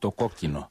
το κόκκινο.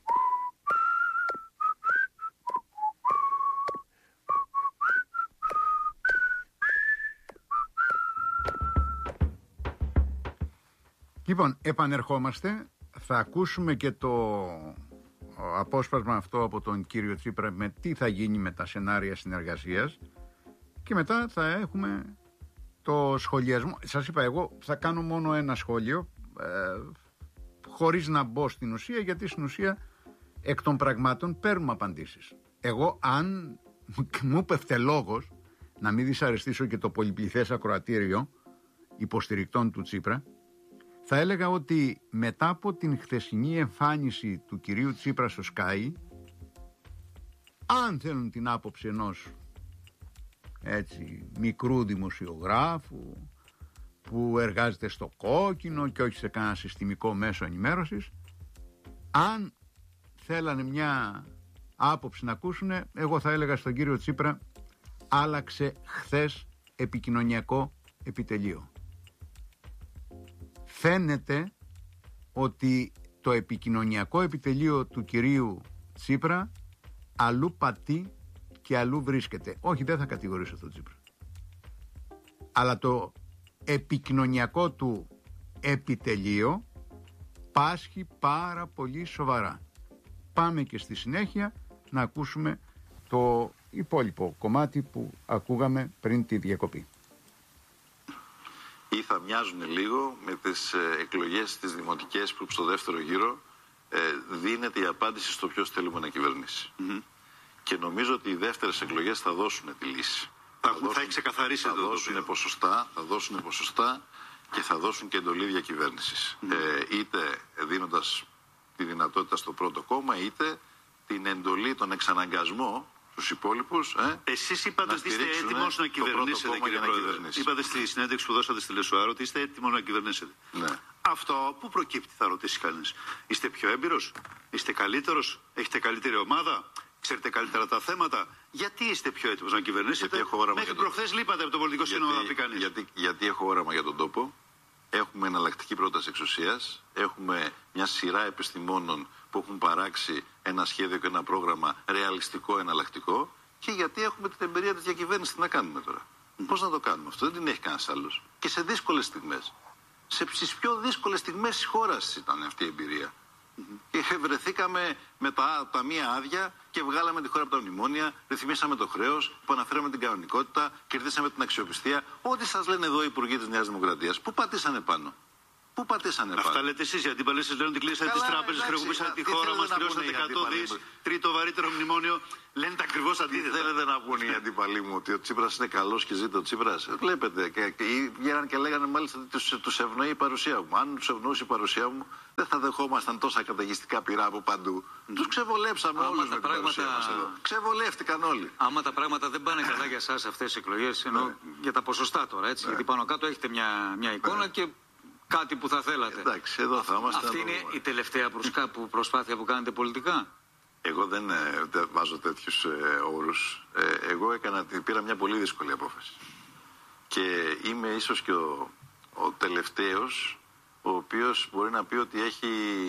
Λοιπόν, επανερχόμαστε. Θα ακούσουμε και το απόσπασμα αυτό από τον κύριο Τσίπρα με τι θα γίνει με τα σενάρια συνεργασίας και μετά θα έχουμε το σχολιασμό. Σας είπα, εγώ θα κάνω μόνο ένα σχόλιο χωρίς να μπω στην ουσία, γιατί στην ουσία εκ των πραγμάτων παίρνουμε απαντήσεις. Εγώ, αν μου πέφτε λόγος να μην δυσαρεστήσω και το πολυπληθές ακροατήριο υποστηρικτών του Τσίπρα, θα έλεγα ότι μετά από την χθεσινή εμφάνιση του κυρίου Τσίπρα στο Sky, αν θέλουν την άποψη ενός έτσι μικρού δημοσιογράφου που εργάζεται στο κόκκινο και όχι σε κανένα συστημικό μέσο ενημέρωσης, αν θέλανε μια άποψη να ακούσουν, εγώ θα έλεγα στον κύριο Τσίπρα, άλλαξε χθες επικοινωνιακό επιτελείο. Φαίνεται ότι το επικοινωνιακό επιτελείο του κυρίου Τσίπρα αλλού πατεί και αλλού βρίσκεται. Όχι, δεν θα κατηγορήσω τον Τσίπρα. Αλλά το επικοινωνιακό του επιτελείο πάσχει πάρα πολύ σοβαρά. Πάμε και στη συνέχεια να ακούσουμε το υπόλοιπο κομμάτι που ακούγαμε πριν τη διακοπή. Ή θα μοιάζουν λίγο με τις εκλογές τις δημοτικές που στο δεύτερο γύρο δίνεται η απάντηση στο ποιος θέλουμε να κυβερνήσει. Και νομίζω ότι οι δεύτερες εκλογές θα δώσουν τη λύση. Θα έχει ξεκαθαρίσει θα δώσουν ποσοστά και θα δώσουν και εντολή διακυβέρνησης. Είτε δίνοντας τη δυνατότητα στο πρώτο κόμμα, είτε την εντολή, τον εξαναγκασμό στους υπόλοιπους. Εσείς είπατε ότι είστε έτοιμος να κυβερνήσετε, κύριε Πρόεδρε. Είπατε στη συνέντευξη που δώσατε στη Λεσουάρο ότι είστε έτοιμος να κυβερνήσετε. Ναι. Αυτό που προκύπτει, θα ρωτήσει κανείς. Είστε πιο έμπειρος, είστε καλύτερος, έχετε καλύτερη ομάδα, ξέρετε καλύτερα τα θέματα. Γιατί είστε πιο έτοιμος να κυβερνήσετε? Μέχρι προχθές λείπατε από το πολιτικό σύνολο, να πει κανείς. Γιατί έχω όραμα για τον τόπο. Έχουμε εναλλακτική πρόταση εξουσίας. Έχουμε μια σειρά επιστημόνων που έχουν παράξει ένα σχέδιο και ένα πρόγραμμα ρεαλιστικό, εναλλακτικό. Και γιατί έχουμε την εμπειρία της διακυβέρνησης. Τι να κάνουμε τώρα? Πώς να το κάνουμε αυτό? Δεν την έχει κανένας άλλος. Και σε δύσκολες στιγμές. Στις πιο δύσκολες στιγμές της χώρας ήταν αυτή η εμπειρία. Και βρεθήκαμε με τα ταμεία άδεια και βγάλαμε τη χώρα από τα μνημόνια, ρυθμίσαμε το χρέος, επαναφέραμε την κανονικότητα, κερδίσαμε την αξιοπιστία. Ό,τι σας λένε εδώ οι υπουργοί της Νέας Δημοκρατίας, πού πατήσανε πάνω? Πού πατήσανε πάνω? Αυτά λέτε εσείς, οι αντίπαλοι σας λένε ότι κλείσατε τις τράπεζες, χρεοκοπήσατε τη χώρα μας, πληρώσατε 100 δις, τρίτο βαρύτερο μνημόνιο. Λένε τα ακριβώς αντίθετα. Θέλετε να πούνε οι αντίπαλοι μου ότι ο Τσίπρας είναι καλός και ζείτε ο Τσίπρας? Βλέπετε, βγαίναν και λέγανε μάλιστα ότι τους ευνοεί η παρουσία μου. Αν τους ευνοούσε η παρουσία μου, δεν θα δεχόμασταν τόσα καταιγιστικά πυρά από παντού. Τους ξεβολέψαμε όλους με την παρουσία μας εδώ. Ξεβολεύτηκαν όλοι. Άμα τα πράγματα δεν πάνε καλά για εσάς αυτές τις εκλογές, ενώ για τα ποσοστά τώρα, έτσι, γιατί πάνω κάτω έχετε μια εικόνα και κάτι που θα θέλατε. Εντάξει, εδώ θα είμαστε. Αυτή είναι η τελευταία προσπάθεια που κάνετε πολιτικά? Εγώ δεν βάζω τέτοιους όρους. Εγώ πήρα μια πολύ δύσκολη απόφαση. Και είμαι ίσως και ο τελευταίος ο οποίος μπορεί να πει ότι έχει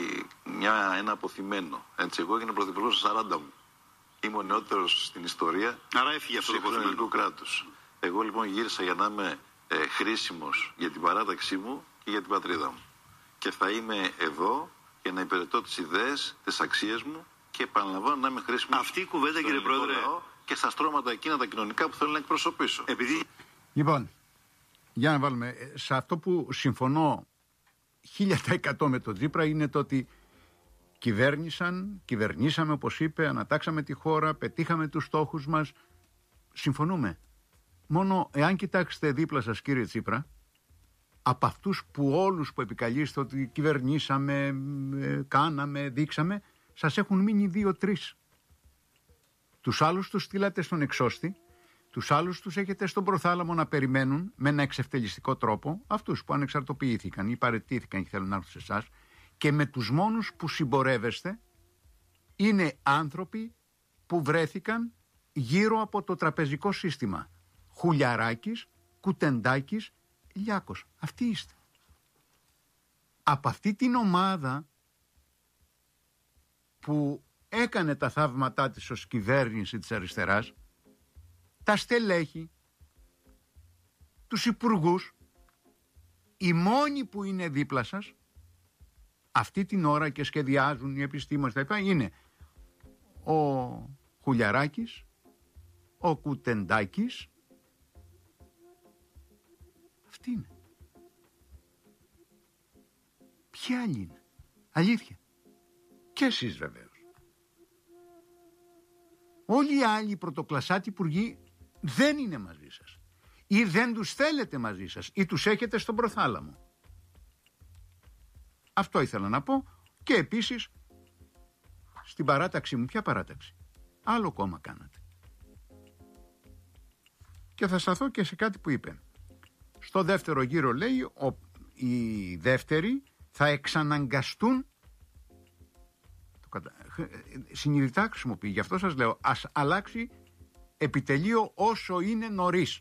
ένα αποθυμένο. Έτσι, εγώ έγινα πρωθυπουργός στα 40 μου. Είμαι ο νεότερος στην ιστορία. Άρα έφυγε αυτό το ελληνικού κράτους. Εγώ λοιπόν γύρισα για να είμαι χρήσιμος για την παράταξή μου και για την πατρίδα μου. Και θα είμαι εδώ για να υπηρετώ τις ιδέες, τις αξίες μου και επαναλαμβάνω να είμαι χρήσιμος. Αυτή η κουβέντα, κύριε Πρόεδρε, και στα στρώματα εκείνα τα κοινωνικά που θέλω να εκπροσωπήσω. Λοιπόν, για να βάλουμε σε αυτό που συμφωνώ 1000% με τον Τσίπρα, είναι το ότι κυβερνήσαμε όπως είπε, ανατάξαμε τη χώρα, πετύχαμε τους στόχους μας. Συμφωνούμε. Μόνο εάν κοιτάξετε δίπλα σας, κύριε Τσίπρα, από αυτούς που όλους που επικαλείστε ότι κυβερνήσαμε, κάναμε, δείξαμε, σας έχουν μείνει 2-3. Τους άλλους τους στείλατε στον εξώστη, τους άλλους τους έχετε στον προθάλαμο να περιμένουν με ένα εξευτελιστικό τρόπο, αυτούς που ανεξαρτοποιήθηκαν ή παραιτήθηκαν και θέλουν να έρθουν σε εσάς, και με τους μόνους που συμπορεύεστε είναι άνθρωποι που βρέθηκαν γύρω από το τραπεζικό σύστημα. Χουλιαράκης, Κουτεντάκης, Λιάκος. Αυτοί είστε. Από αυτή την ομάδα που έκανε τα θαύματά της ως κυβέρνηση της αριστεράς, τα στελέχη, τους υπουργούς, οι μόνοι που είναι δίπλα σας αυτή την ώρα και σχεδιάζουν οι επιστήμονες τα λοιπά, είναι ο Χουλιαράκης, ο Κουτεντάκης. Αυτή είναι. Ποιοι άλλοι είναι? Αλήθεια. Και εσείς βεβαίως. Όλοι οι άλλοι πρωτοκλασσάτοι υπουργοί δεν είναι μαζί σας. Ή δεν τους θέλετε μαζί σας. Ή τους έχετε στον προθάλαμο. Αυτό ήθελα να πω. Και επίσης στην παράταξή μου. Ποια παράταξη? Άλλο κόμμα κάνατε. Και θα σταθώ και σε κάτι που είπε. Στο δεύτερο γύρο λέει οι δεύτεροι θα εξαναγκαστούν. Συνειδητά χρησιμοποιεί. Γι' αυτό σας λέω, ας αλλάξει επιτελείο όσο είναι νωρίς.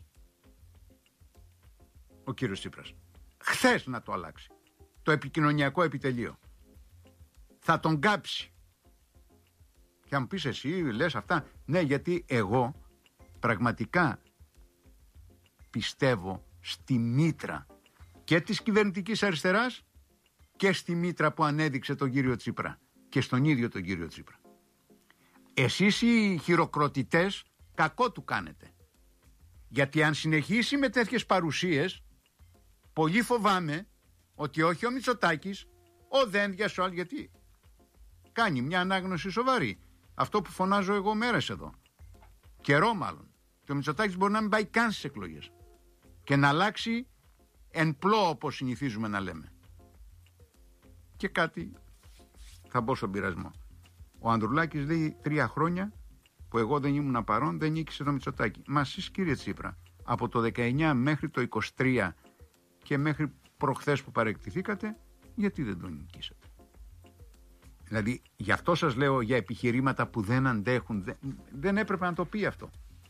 Ο κύριος Τσίπρας. Χθες να το αλλάξει. Το επικοινωνιακό επιτελείο. Θα τον κάψει. Και αν μου πεις εσύ, λες αυτά. Ναι, γιατί εγώ πραγματικά πιστεύω στη μήτρα και της κυβερνητικής αριστεράς και στη μήτρα που ανέδειξε τον κύριο Τσίπρα και στον ίδιο τον κύριο Τσίπρα. Εσείς οι χειροκροτητές κακό του κάνετε. Γιατί αν συνεχίσει με τέτοιες παρουσίες, πολύ φοβάμαι ότι όχι ο Μητσοτάκης, ο Δένδιας, γιατί κάνει μια ανάγνωση σοβαρή. Αυτό που φωνάζω εγώ μέρες εδώ. Καιρό μάλλον. Και ο Μητσοτάκης μπορεί να μην πάει καν στις εκλογές. Και να αλλάξει εν πλώ, όπως συνηθίζουμε να λέμε. Και κάτι θα μπω στον πειρασμό. Ο Ανδρουλάκης λέει 3 χρόνια που εγώ δεν ήμουν παρόν, δεν νίκησε το Μητσοτάκη. Μα εσείς κύριε Τσίπρα, από το 19 μέχρι το 23 και μέχρι προχθές που παρεκτηθήκατε, γιατί δεν τον νικήσατε? Δηλαδή, γι' αυτό σας λέω για επιχειρήματα που δεν αντέχουν. Δεν έπρεπε να το πει αυτό.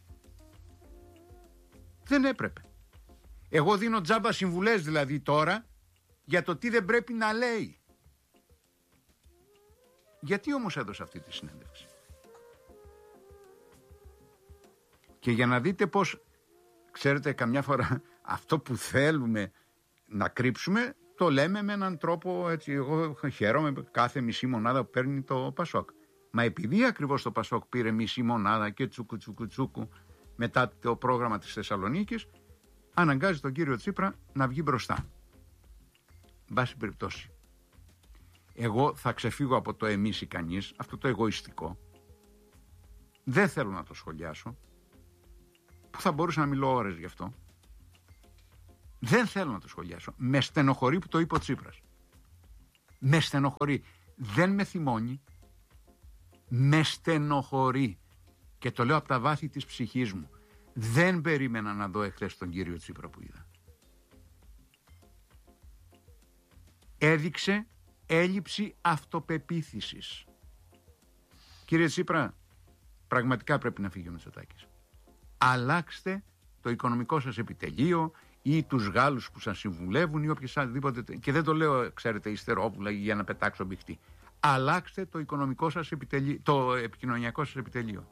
Δεν έπρεπε. Εγώ δίνω τζάμπα συμβουλές δηλαδή τώρα για το τι δεν πρέπει να λέει. Γιατί όμως έδωσε αυτή τη συνέντευξη? Και για να δείτε πως, ξέρετε, καμιά φορά αυτό που θέλουμε να κρύψουμε το λέμε με έναν τρόπο έτσι. Εγώ χαίρομαι κάθε μισή μονάδα που παίρνει το Πασόκ. Μα επειδή ακριβώς το Πασόκ πήρε μισή μονάδα και τσούκου μετά το πρόγραμμα της Θεσσαλονίκης, αναγκάζει τον κύριο Τσίπρα να βγει μπροστά. Βάση περιπτώσει. Εγώ θα ξεφύγω από το εμείς ή κανείς, αυτό το εγωιστικό. Δεν θέλω να το σχολιάσω, που θα μπορούσα να μιλώ ώρες γι' αυτό. Δεν θέλω να το σχολιάσω. Με στενοχωρεί που το είπε ο Τσίπρας. Με στενοχωρεί. Δεν με θυμώνει. Με στενοχωρεί. Και το λέω από τα βάθη της ψυχής μου. Δεν περίμενα να δω εχθές τον κύριο Τσίπρα που είδα. Έδειξε έλλειψη αυτοπεποίθησης. Κύριε Τσίπρα, πραγματικά πρέπει να φύγει ο Μητσοτάκης. Αλλάξτε το οικονομικό σας επιτελείο ή τους Γάλλους που σας συμβουλεύουν ή οποιοδήποτε. Και δεν το λέω, ξέρετε, υστερόπουλα για να πετάξω μπιχτή. Αλλάξτε το οικονομικό σας επιτελείο, το επικοινωνιακό σας επιτελείο.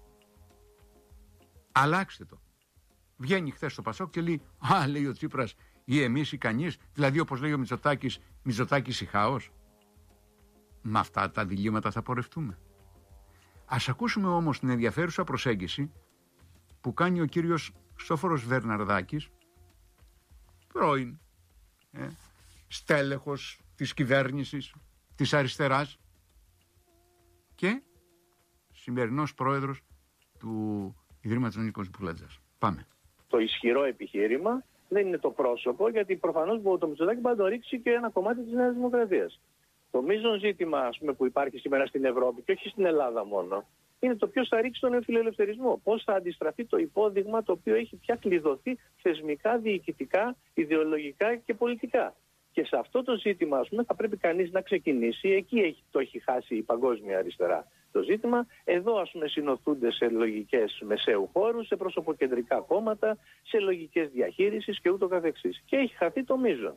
Αλλάξτε το. Βγαίνει χθες στο Πασόκ και λέει, λέει ο Τσίπρας, ή εμείς ή κανείς, δηλαδή όπως λέει ο Μητσοτάκης ή χάος. Με αυτά τα διλήμματα θα πορευτούμε. Ας ακούσουμε όμως την ενδιαφέρουσα προσέγγιση που κάνει ο κύριος Χριστόφορος Βερναρδάκης, πρώην στέλεχος της κυβέρνησης της αριστεράς και σημερινός πρόεδρος του Ιδρύματος Νίκος Μπουλατζάς. Πάμε. Το ισχυρό επιχείρημα δεν είναι το πρόσωπο, γιατί προφανώς το Μητσοτάκη μπορεί να το ρίξει και ένα κομμάτι της Νέας Δημοκρατίας. Το μείζον ζήτημα, ας πούμε, που υπάρχει σήμερα στην Ευρώπη και όχι στην Ελλάδα μόνο, είναι το ποιος θα ρίξει τον νεοφιλελευθερισμό. Πώς θα αντιστραφεί το υπόδειγμα το οποίο έχει πια κλειδωθεί θεσμικά, διοικητικά, ιδεολογικά και πολιτικά. Και σε αυτό το ζήτημα, ας πούμε, θα πρέπει κανείς να ξεκινήσει. Εκεί το έχει χάσει η παγκόσμια αριστερά το ζήτημα. Εδώ, ας πούμε, συνοθούνται σε λογικές μεσαίου χώρου, σε προσωποκεντρικά κόμματα, σε λογικές διαχείρισης και ούτω καθεξής. Και έχει χαθεί το μείζον.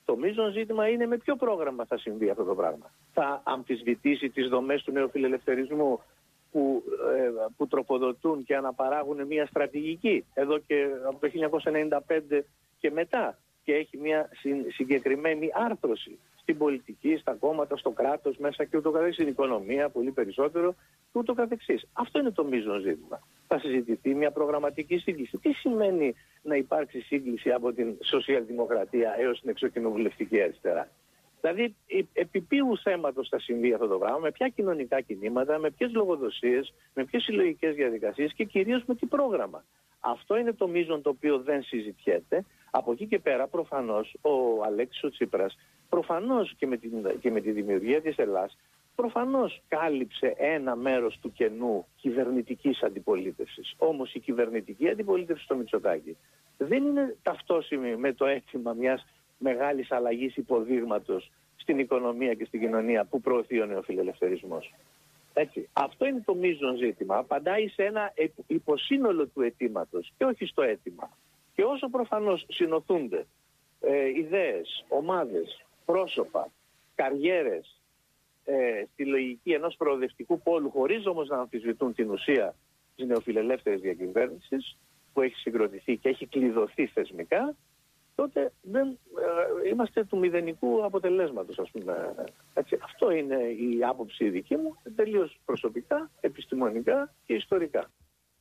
Το μείζον ζήτημα είναι με ποιο πρόγραμμα θα συμβεί αυτό το πράγμα. Θα αμφισβητήσει τις δομές του νεοφιλελευθερισμού που τροφοδοτούν και αναπαράγουν μια στρατηγική εδώ και από το 1995 και μετά, και έχει μια συγκεκριμένη άρθρωση στην πολιτική, στα κόμματα, στο κράτος μέσα και ούτω καθεξής, στην οικονομία πολύ περισσότερο και ούτω καθεξής. Αυτό είναι το μείζον ζήτημα. Θα συζητηθεί μια προγραμματική σύγκληση. Τι σημαίνει να υπάρξει σύγκληση από την σοσιαλδημοκρατία έως την εξοκοινοβουλευτική αριστερά? Δηλαδή, επί ποιου θέματος θα συμβεί αυτό το πράγμα, με ποια κοινωνικά κινήματα, με ποιες λογοδοσίες, με ποιες συλλογικές διαδικασίες και κυρίως με τι πρόγραμμα. Αυτό είναι το μείζον το οποίο δεν συζητιέται. Από εκεί και πέρα, προφανώς, ο Αλέξης ο Τσίπρας, προφανώς και με τη δημιουργία της Ελλάς, προφανώς κάλυψε ένα μέρος του κενού κυβερνητικής αντιπολίτευσης. Όμως η κυβερνητική αντιπολίτευση στο Μητσοτάκη δεν είναι ταυτόσιμη με το αίτημα μιας μεγάλης αλλαγής υποδείγματος στην οικονομία και στην κοινωνία που προωθεί ο νεοφιλελευθερισμός. Έτσι. Αυτό είναι το μείζον ζήτημα. Απαντάει σε ένα υποσύνολο του αιτήματος και όχι στο αίτημα. Και όσο προφανώς συνοθούνται ιδέες, ομάδες, πρόσωπα, καριέρες στη λογική ενός προοδευτικού πόλου, χωρίς όμως να αμφισβητούν την ουσία της νεοφιλελεύθερης διακυβέρνησης που έχει συγκροτηθεί και έχει κλειδωθεί θεσμικά, τότε δεν είμαστε του μηδενικού αποτελέσματος, ας πούμε. Έτσι, αυτό είναι η άποψη δική μου, τελείως προσωπικά, επιστημονικά και ιστορικά.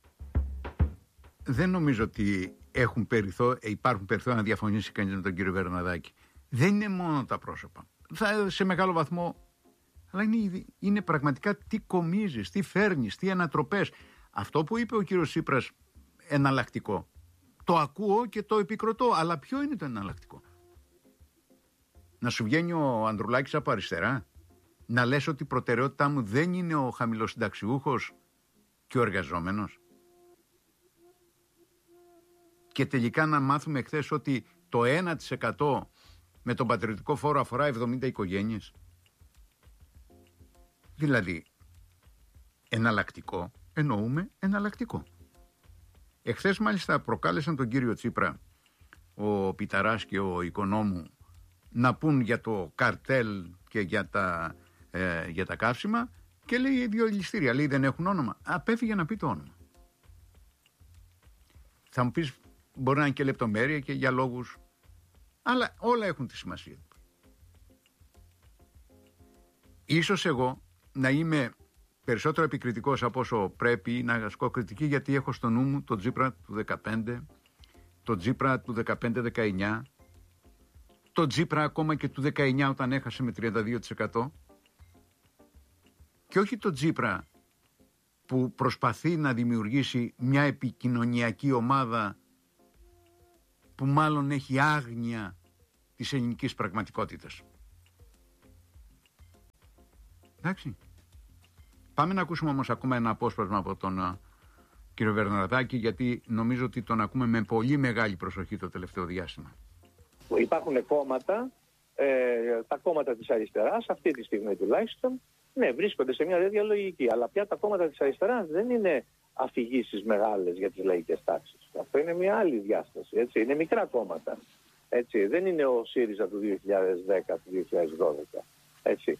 Δεν νομίζω ότι υπάρχουν περιθώρια να διαφωνήσει κανείς με τον κύριο Βερναδάκη. Δεν είναι μόνο τα πρόσωπα. Σε μεγάλο βαθμό, αλλά είναι πραγματικά τι κομίζεις, τι φέρνεις, τι ανατροπές. Αυτό που είπε ο κύριος Τσίπρας, εναλλακτικό. Το ακούω και το επικροτώ, αλλά ποιο είναι το εναλλακτικό? Να σου βγαίνει ο Ανδρουλάκης από αριστερά, να λες ότι η προτεραιότητά μου δεν είναι ο χαμηλοσυνταξιούχος και ο εργαζόμενος, και τελικά να μάθουμε χθες ότι το 1% με τον πατριωτικό φόρο αφορά 70 οικογένειες. Δηλαδή, εναλλακτικό εννοούμε εναλλακτικό. Εχθές μάλιστα προκάλεσαν τον κύριο Τσίπρα, ο Πιταράς και ο Οικονόμου, να πούν για το καρτέλ και για τα καύσιμα, και λέει δύο ληστήρια, λέει δεν έχουν όνομα. Απέφυγε να πει το όνομα. Θα μου πεις, μπορεί να είναι και λεπτομέρεια και για λόγους, αλλά όλα έχουν τη σημασία. Ίσως εγώ να είμαι περισσότερο επικριτικός από όσο πρέπει, να ασκώ κριτική, γιατί έχω στο νου μου τον Τσίπρα του 2015, τον Τσίπρα του 2015-19, τον Τσίπρα ακόμα και του 19 όταν έχασε με 32%, και όχι τον Τσίπρα που προσπαθεί να δημιουργήσει μια επικοινωνιακή ομάδα που μάλλον έχει άγνοια της ελληνικής πραγματικότητας. Εντάξει. Πάμε να ακούσουμε όμως ακόμα ένα απόσπασμα από τον κύριο Βερναδάκη, γιατί νομίζω ότι τον ακούμε με πολύ μεγάλη προσοχή το τελευταίο διάστημα. Υπάρχουν κόμματα, τα κόμματα της αριστεράς, αυτή τη στιγμή τουλάχιστον, ναι, βρίσκονται σε μια τέτοια λογική. Αλλά πια τα κόμματα της αριστεράς δεν είναι αφηγήσεις μεγάλες για τις λαϊκές τάξεις. Αυτό είναι μια άλλη διάσταση. Έτσι. Είναι μικρά κόμματα. Έτσι. Δεν είναι ο ΣΥΡΙΖΑ του 2010, του 2012. Έτσι.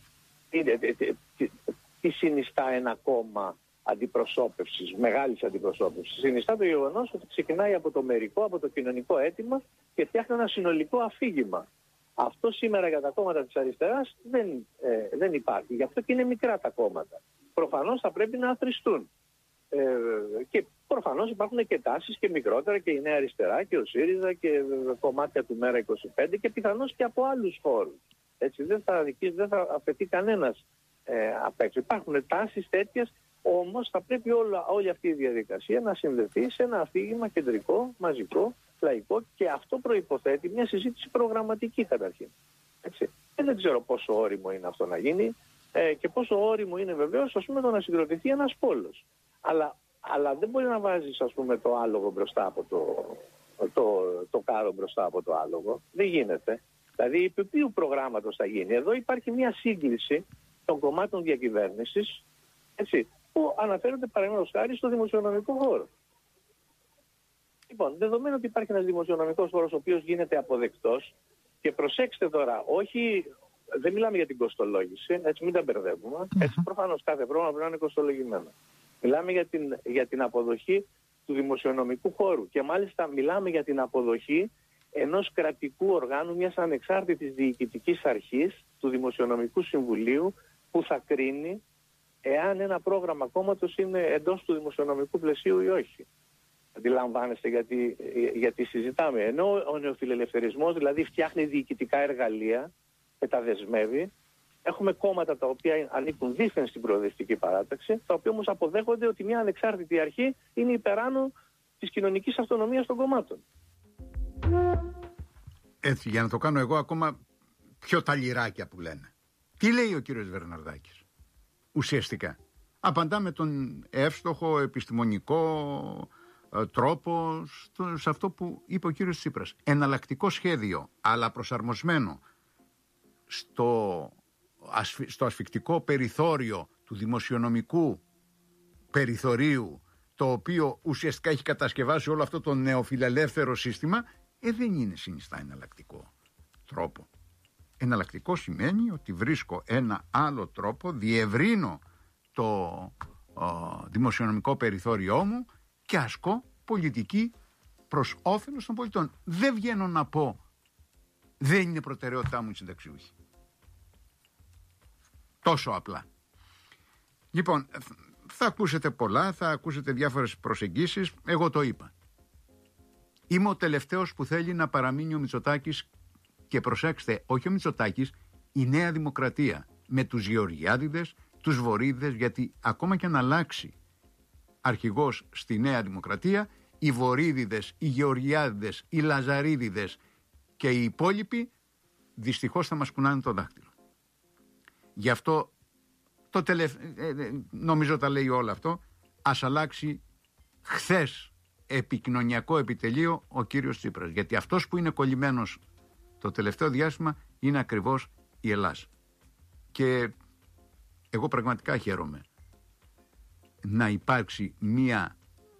Τι συνιστά ένα κόμμα αντιπροσώπευσης, μεγάλης αντιπροσώπευσης? Συνιστά το γεγονός ότι ξεκινάει από το μερικό, από το κοινωνικό αίτημα και φτιάχνει ένα συνολικό αφήγημα. Αυτό σήμερα για τα κόμματα της αριστεράς δεν υπάρχει. Γι' αυτό και είναι μικρά τα κόμματα. Προφανώς θα πρέπει να αθροιστούν. Και προφανώς υπάρχουν και τάσεις και μικρότερα, και η Νέα Αριστερά και ο ΣΥΡΙΖΑ και κομμάτια του Μέρα 25 και πιθανώς και από άλλους χώρους. Έτσι, δεν θα αφαιθεί κανένας απ' έξω. Υπάρχουν τάσεις τέτοιες, όμως θα πρέπει όλη αυτή η διαδικασία να συνδεθεί σε ένα αφήγημα κεντρικό, μαζικό, λαϊκό, και αυτό προϋποθέτει μια συζήτηση προγραμματική καταρχήν. Έτσι. Δεν ξέρω πόσο όριμο είναι αυτό να γίνει και πόσο όριμο είναι βεβαίως, ας πούμε, το να συγκροτηθεί ένας πόλος. Αλλά δεν μπορεί να βάζεις, ας πούμε, το άλογο μπροστά από το κάρο μπροστά από το άλογο. Δεν γίνεται. Δηλαδή, επί ποιου προγράμματος θα γίνει? Εδώ υπάρχει μια σύγκληση των κομμάτων διακυβέρνησης, έτσι, που αναφέρονται παραδείγματος χάρη στο δημοσιονομικό χώρο. Λοιπόν, δεδομένου ότι υπάρχει ένας δημοσιονομικός χώρος ο οποίος γίνεται αποδεκτός Και προσέξτε τώρα, δεν μιλάμε για την κοστολόγηση, έτσι μην τα μπερδεύουμε. Έτσι προφανώς κάθε πρόγραμμα πρέπει να είναι κοστολογημένο. Μιλάμε για την αποδοχή του δημοσιονομικού χώρου και μάλιστα μιλάμε για την αποδοχή ενός κρατικού οργάνου, μιας ανεξάρτητης διοικητικής αρχής του Δημοσιονομικού Συμβουλίου, που θα κρίνει εάν ένα πρόγραμμα κόμματος είναι εντός του δημοσιονομικού πλαισίου ή όχι. Αντιλαμβάνεστε γιατί συζητάμε. Ενώ ο νεοφιλελευθερισμός δηλαδή φτιάχνει διοικητικά εργαλεία και τα δεσμεύει, έχουμε κόμματα τα οποία ανήκουν δήθεν στην προοδευτική παράταξη, τα οποία όμως αποδέχονται ότι μια ανεξάρτητη αρχή είναι υπεράνω της κοινωνικής αυτονομίας των κομμάτων. Έτσι, για να το κάνω εγώ ακόμα πιο ταλιράκια που λένε. Τι λέει ο κύριος Βερναρδάκης? Ουσιαστικά απαντά με τον εύστοχο επιστημονικό τρόπο σε αυτό που είπε ο κύριος Τσίπρας. Εναλλακτικό σχέδιο, αλλά προσαρμοσμένο στο ασφικτικό περιθώριο του δημοσιονομικού περιθωρίου, το οποίο ουσιαστικά έχει κατασκευάσει όλο αυτό το νεοφιλελεύθερο σύστημα, δεν είναι συνιστά εναλλακτικό τρόπο. Εναλλακτικό σημαίνει ότι βρίσκω ένα άλλο τρόπο, διευρύνω το δημοσιονομικό περιθώριό μου και ασκώ πολιτική προς όφελος των πολιτών. Δεν βγαίνω να πω δεν είναι προτεραιότητά μου οι συνταξιούχοι. Τόσο απλά. Λοιπόν, θα ακούσετε πολλά, θα ακούσετε διάφορες προσεγγίσεις. Εγώ το είπα. Είμαι ο τελευταίος που θέλει να παραμείνει ο Μητσοτάκης, και προσέξτε, όχι ο Μητσοτάκης, η Νέα Δημοκρατία, με τους Γεωργιάδηδες, τους Βορίδες, γιατί ακόμα και αν αλλάξει αρχηγός στη Νέα Δημοκρατία, οι Βορίδηδες, οι Γεωργιάδηδες, οι Λαζαρίδηδες και οι υπόλοιποι δυστυχώς θα μας κουνάνε το δάχτυλο. Γι' αυτό νομίζω τα λέει όλο αυτό. Ας αλλάξει χθες επικοινωνιακό επιτελείο ο κύριος Τσίπρας, γιατί αυτός που είναι κολλημένος το τελευταίο διάστημα είναι ακριβώς η Ελλάδα. Και εγώ πραγματικά χαίρομαι να υπάρξει μία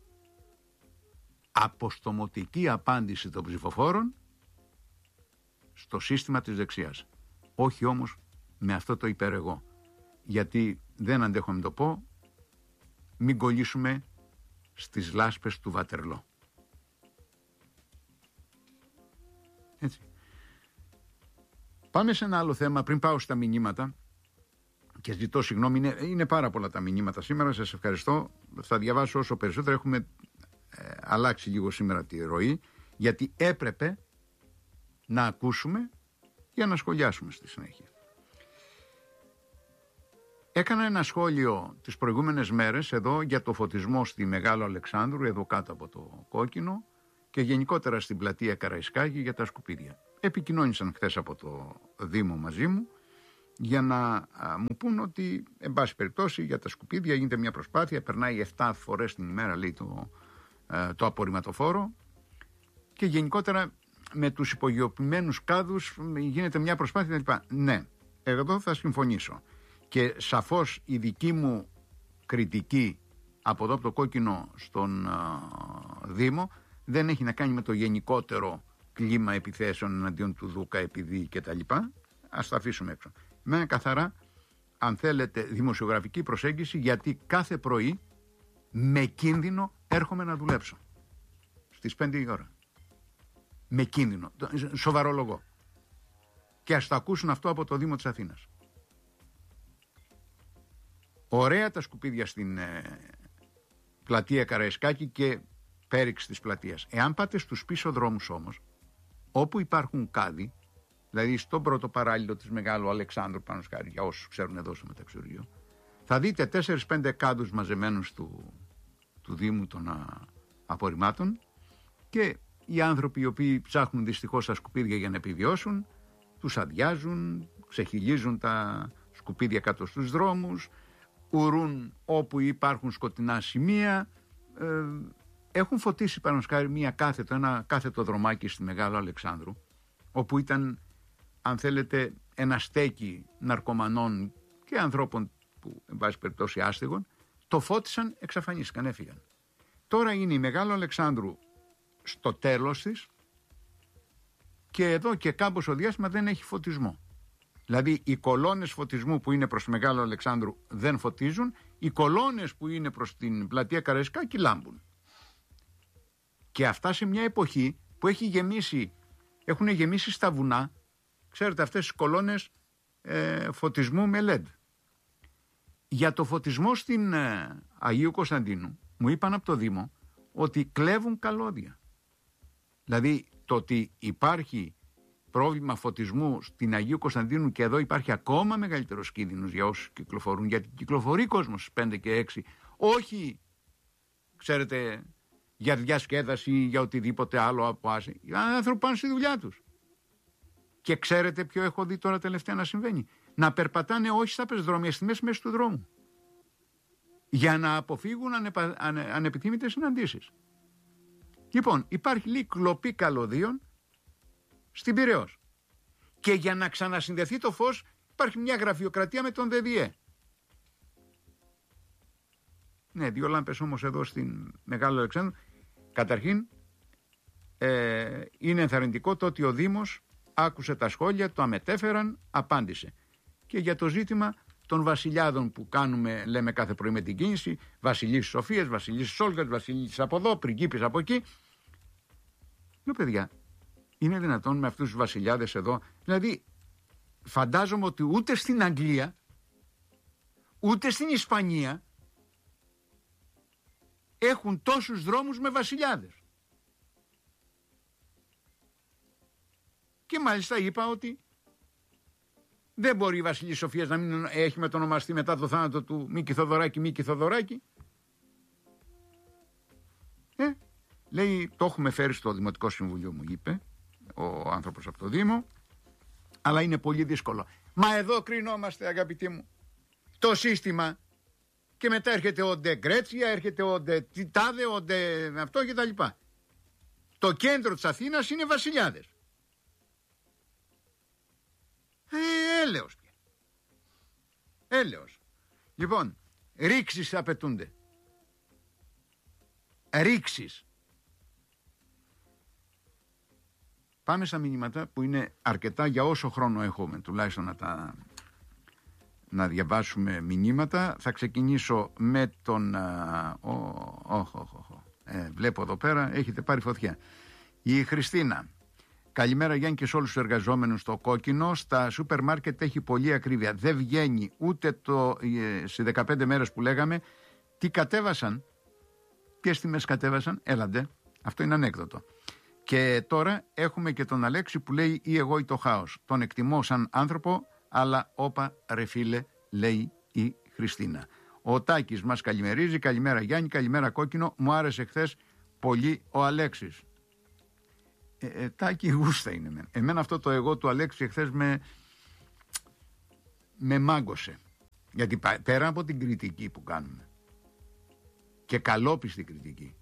αποστομωτική απάντηση των ψηφοφόρων στο σύστημα της δεξιάς. Όχι όμως με αυτό το υπερεγώ, γιατί δεν αντέχω να το πω, μην κολλήσουμε στις λάσπες του Βατερλό. Έτσι. Πάμε σε ένα άλλο θέμα πριν πάω στα μηνύματα, και ζητώ συγγνώμη, είναι πάρα πολλά τα μηνύματα σήμερα, σας ευχαριστώ, θα διαβάσω όσο περισσότερο. Έχουμε αλλάξει λίγο σήμερα τη ροή, γιατί έπρεπε να ακούσουμε για να σχολιάσουμε στη συνέχεια. Έκανα ένα σχόλιο τις προηγούμενες μέρες εδώ για το φωτισμό στη Μεγάλο Αλεξάνδρου, εδώ κάτω από το Κόκκινο, και γενικότερα στην πλατεία Καραϊσκάκη για τα σκουπίδια. Επικοινώνησαν χθες από το Δήμο μαζί μου για να μου πούν ότι, εν πάση περιπτώσει, για τα σκουπίδια γίνεται μια προσπάθεια, περνάει 7 φορές την ημέρα, λέει, το απορριμματοφόρο, και γενικότερα με τους υπογειοποιημένους κάδους γίνεται μια προσπάθεια κλπ. Ναι, εδώ θα συμφωνήσω. Και σαφώς η δική μου κριτική από εδώ από το Κόκκινο στον Δήμο δεν έχει να κάνει με το γενικότερο κλίμα επιθέσεων εναντίον του Δούκα, επειδή και τα λοιπά. Ας τα αφήσουμε έξω. Με ένα καθαρά, αν θέλετε, δημοσιογραφική προσέγγιση, γιατί κάθε πρωί με κίνδυνο έρχομαι να δουλέψω στις 5 η ώρα. Με κίνδυνο, σοβαρολογώ. Και ας το ακούσουν αυτό από το Δήμο της Αθήνας. Ωραία τα σκουπίδια στην πλατεία Καραϊσκάκη και πέριξη της πλατείας. Εάν πάτε στους πίσω δρόμους όμως, όπου υπάρχουν κάδοι, δηλαδή στον πρώτο παράλληλο της Μεγάλου Αλεξάνδρου, πάνω σκάρι, για όσους ξέρουν εδώ στο μεταξυριό, θα δείτε 4-5 κάδους μαζεμένους του Δήμου των απορριμμάτων, και οι άνθρωποι οι οποίοι ψάχνουν δυστυχώς τα σκουπίδια για να επιβιώσουν, τους αδειάζουν, ξεχυλίζουν τα σκουπίδια κάτω στους δρόμους, ουρούν όπου υπάρχουν σκοτεινά σημεία. Έχουν φωτίσει πάνω σκάρι ένα κάθετο δρομάκι στη Μεγάλο Αλεξάνδρου, όπου ήταν, αν θέλετε, ένα στέκι ναρκωμανών και ανθρώπων που, εν πάση περιπτώσει, άστεγων. Το φώτισαν, εξαφανίστηκαν, έφυγαν. Τώρα είναι η Μεγάλο Αλεξάνδρου στο τέλος της, και εδώ και κάμποσο διάστημα δεν έχει φωτισμό. Δηλαδή οι κολόνες φωτισμού που είναι προς Μεγάλο Αλεξάνδρου δεν φωτίζουν, οι κολόνες που είναι προς την πλατεία Καραϊσκάκη λάμπουν. Και αυτά σε μια εποχή που έχουν γεμίσει στα βουνά, ξέρετε, αυτές τις κολόνες φωτισμού με LED. Για το φωτισμό στην Αγίου Κωνσταντίνου μου είπαν από το Δήμο ότι κλέβουν καλώδια. Δηλαδή το ότι υπάρχει πρόβλημα φωτισμού στην Αγίου Κωνσταντίνου και εδώ υπάρχει ακόμα μεγαλύτερος κίνδυνος για όσους κυκλοφορούν, γιατί κυκλοφορεί κόσμος στις 5 και 6, όχι, ξέρετε, για διασκέδαση ή για οτιδήποτε άλλο από άση. Οι άνθρωποι πάνε στη δουλειά τους. Και ξέρετε ποιο έχω δει τώρα τελευταία να συμβαίνει? Να περπατάνε όχι στα πεζοδρόμια, στη μέση του δρόμου. Για να αποφύγουν ανεπιθύμητες συναντήσεις. Λοιπόν, υπάρχει λίγη κλοπή καλωδίων στην Πειραιώς. Και για να ξανασυνδεθεί το φως υπάρχει μια γραφειοκρατία με τον ΔΔΕ. Ναι, 2 λάμπες όμως εδώ στην Μεγάλο Αλεξάνδρου. Καταρχήν είναι ενθαρρυντικό το ότι ο Δήμος άκουσε τα σχόλια, το αμετέφεραν, απάντησε. Και για το ζήτημα των βασιλιάδων που κάνουμε, λέμε κάθε πρωί με την κίνηση, βασιλείς Σοφίας, βασιλείς Όλγας, βασιλείς από εδώ, πριγκίπης από εκεί. Λέω, παιδιά, είναι δυνατόν με αυτούς τους βασιλιάδες εδώ? Δηλαδή φαντάζομαι ότι ούτε στην Αγγλία ούτε στην Ισπανία έχουν τόσους δρόμους με βασιλιάδες. Και μάλιστα είπα ότι δεν μπορεί η βασιλής Σοφίας να μην έχει μετονομαστεί μετά το θάνατο του Μίκη Θοδωράκη. Λέει, το έχουμε φέρει στο Δημοτικό Συμβουλίο, μου είπε ο άνθρωπος από το Δήμο, αλλά είναι πολύ δύσκολο. Μα εδώ κρινόμαστε, αγαπητοί μου, το σύστημα, και μετά έρχεται ο Ντε Γκρέτσια, έρχεται ο Ντε Τιτάδε, ο Ντε αυτό και τα λοιπά. Το κέντρο της Αθήνας είναι βασιλιάδες. Έλεος πια. Έλεος. Λοιπόν, ρήξεις απαιτούνται. Ρήξεις. Πάμε στα μηνύματα που είναι αρκετά για όσο χρόνο έχουμε, τουλάχιστον να διαβάσουμε μηνύματα. Θα ξεκινήσω με τον βλέπω εδώ πέρα, έχετε πάρει φωτιά. Η Χριστίνα. Καλημέρα Γιάννη και σε όλους τους εργαζόμενους στο Κόκκινο. Στα σούπερ μάρκετ έχει πολύ ακρίβεια. Δεν βγαίνει ούτε σε 15 μέρες που λέγαμε. Τι κατέβασαν, ποιες τιμές κατέβασαν, έλαντε. Αυτό είναι ανέκδοτο. Και τώρα έχουμε και τον Αλέξη που λέει ή εγώ ή το χάος. Τον εκτιμώ σαν άνθρωπο, αλλά όπα ρε φίλε, λέει η Χριστίνα. Ο Τάκης μας καλημερίζει. Καλημέρα Γιάννη, καλημέρα Κόκκινο. Μου άρεσε χθες πολύ ο Αλέξης. Τάκη γούστα είναι. Εμένα αυτό το εγώ του Αλέξη χθες με μάγκωσε. Γιατί πέρα από την κριτική που κάνουμε, και καλόπιστη κριτική,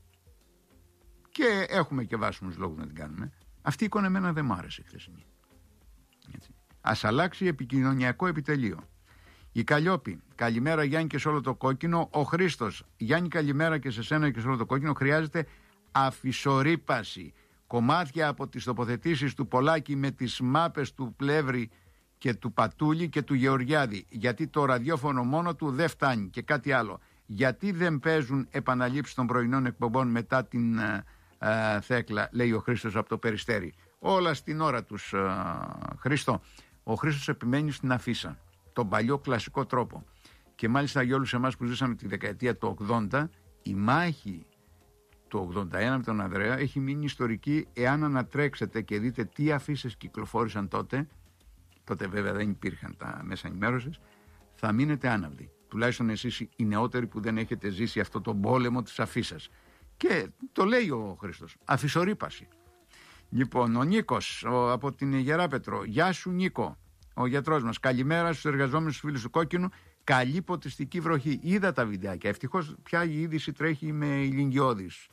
και έχουμε και βάσιμους λόγους να την κάνουμε, αυτή η εικόνα εμένα δεν μ' άρεσε χθεσινή. Ας αλλάξει επικοινωνιακό επιτελείο. Η Καλλιόπη, καλημέρα Γιάννη και σε όλο το Κόκκινο. Ο Χρήστος, Γιάννη καλημέρα και σε σένα και σε όλο το Κόκκινο. Χρειάζεται αφισορύπαση. Κομμάτια από τις τοποθετήσεις του Πολάκη με τις μάπες του Πλεύρη και του Πατούλη και του Γεωργιάδη. Γιατί το ραδιόφωνο μόνο του δεν φτάνει. Και κάτι άλλο. Γιατί δεν παίζουν επαναλήψεις των πρωινών εκπομπών μετά την Θέκλα, λέει ο Χρήστος από το Περιστέρι. Όλα στην ώρα τους, Χρήστο. Ο Χρήστος επιμένει στην αφίσα, τον παλιό κλασικό τρόπο. Και μάλιστα για όλους εμάς που ζήσαμε τη δεκαετία του 80, η μάχη του 81 με τον Ανδρέα έχει μείνει ιστορική. Εάν ανατρέξετε και δείτε τι αφίσες κυκλοφόρησαν τότε βέβαια δεν υπήρχαν τα μέσα ενημέρωσης, θα μείνετε άναυδοι. Τουλάχιστον εσείς οι νεότεροι που δεν έχετε ζήσει αυτό τον πόλεμο της αφίσας. Και το λέει ο Χρήστος, αφισορύπαση. Λοιπόν, ο Νίκος από την Γεράπετρο. Γεια σου Νίκο, ο γιατρός μας. Καλημέρα στους εργαζόμενους φίλους του Κόκκινου. Καλή ποτιστική βροχή. Είδα τα βιντεάκια. Ευτυχώς πια η είδηση τρέχει με ηλικιώδεις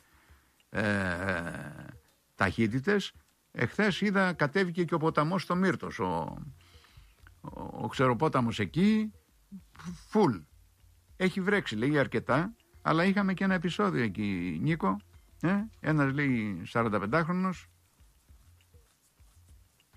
ταχύτητες. Εχθές είδα κατέβηκε και ο ποταμός στο Μύρτος. Ο ξεροπόταμος εκεί, φουλ. Έχει βρέξει, λέει, αρκετά. Αλλά είχαμε και ένα επεισόδιο εκεί, Νίκο. Ένας λέει 45χρονος.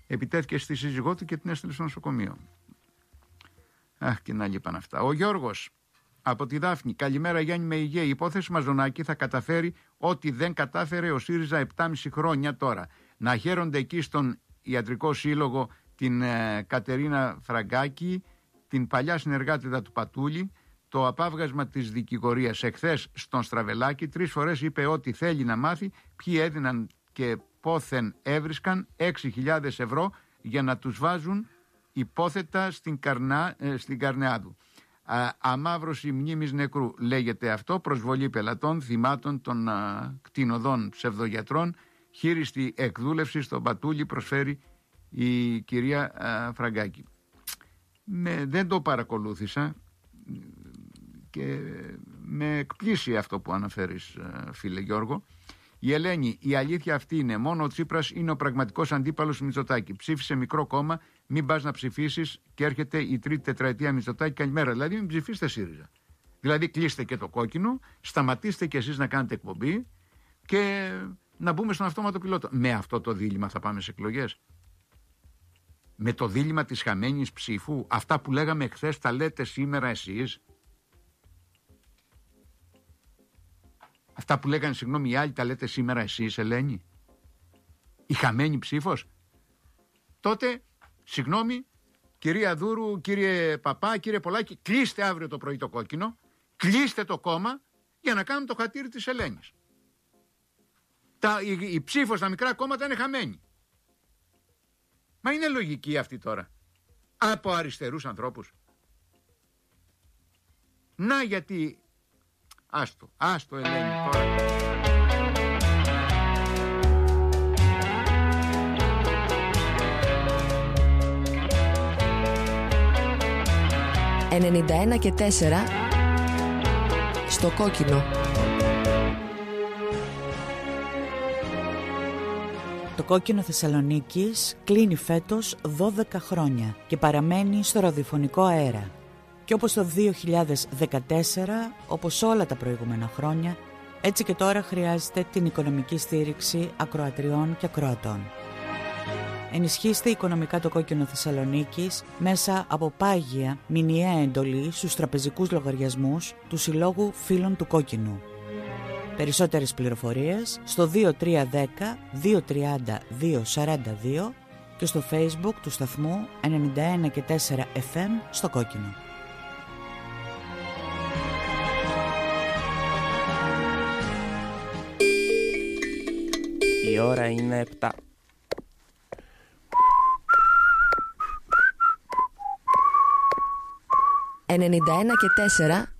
επιτέθηκε στη σύζυγό του και την έστειλε στο νοσοκομείο. Αχ, και να λείπαν αυτά. Ο Γιώργος από τη Δάφνη. Καλημέρα Γιάννη με υγεία. Η υπόθεση Μαζονάκη θα καταφέρει ό,τι δεν κατάφερε ο ΣΥΡΙΖΑ 7,5 χρόνια τώρα. Να χαίρονται εκεί στον Ιατρικό Σύλλογο την Κατερίνα Φραγκάκη, την παλιά συνεργάτηδα του Πατούλη, το απάβγασμα της δικηγορίας εχθές στον Στραβελάκη. 3 φορές είπε ότι θέλει να μάθει ποιοι έδιναν και πόθεν έβρισκαν 6.000 ευρώ για να τους βάζουν υπόθετα στην Καρνεάδου. Αμαύρωση μνήμης νεκρού λέγεται αυτό, προσβολή πελατών, θυμάτων των κτηνοδών ψευδογιατρών, χείριστη εκδούλευση στον Πατούλη προσφέρει η κυρία Φραγκάκη. Δεν το παρακολούθησα και με εκπλήσει αυτό που αναφέρεις, φίλε Γιώργο. Η Ελένη, η αλήθεια αυτή είναι. Μόνο ο Τσίπρας είναι ο πραγματικός αντίπαλος του Μητσοτάκη. Ψήφισε μικρό κόμμα, μην πας να ψηφίσεις και έρχεται η 3η τετραετία Μητσοτάκη. Καλημέρα. Δηλαδή, μην ψηφίσετε ΣΥΡΙΖΑ. Δηλαδή, κλείστε και το κόκκινο, σταματήστε κι εσείς να κάνετε εκπομπή και να μπούμε στον αυτόματο πιλότο. Με αυτό το δίλημμα θα πάμε σε εκλογές. Με το δίλημμα της χαμένης ψήφου. Αυτά που λέγαμε χθες τα λέτε σήμερα εσείς. Αυτά που λέγανε, συγγνώμη, οι άλλοι τα λέτε σήμερα εσείς, Ελένη. Η χαμένη ψήφος. Τότε, συγγνώμη, κυρία Δούρου, κύριε Παπά, κύριε Πολάκη, κλείστε αύριο το πρωί το κόκκινο, κλείστε το κόμμα για να κάνουμε το χατήρι της Ελένης. Η ψήφος στα μικρά κόμματα είναι χαμένη. Μα είναι λογική αυτή τώρα. Από αριστερούς ανθρώπους. Να γιατί... Άστο Ελένη τώρα. «91 και 4» στο κόκκινο. Το κόκκινο Θεσσαλονίκης κλείνει φέτος 12 χρόνια και παραμένει στο ραδιοφωνικό αέρα. Και όπως το 2014, όπως όλα τα προηγούμενα χρόνια, έτσι και τώρα χρειάζεται την οικονομική στήριξη ακροατριών και ακροατών. Ενισχύστε οικονομικά το κόκκινο Θεσσαλονίκης μέσα από πάγια μηνιαία εντολή στους τραπεζικούς λογαριασμούς του Συλλόγου Φίλων του Κόκκινου. Περισσότερες πληροφορίες στο 2310 230 242 και στο Facebook του σταθμού 91 και 4 FM στο κόκκινο. Η ώρα είναι 7. «91 και 4»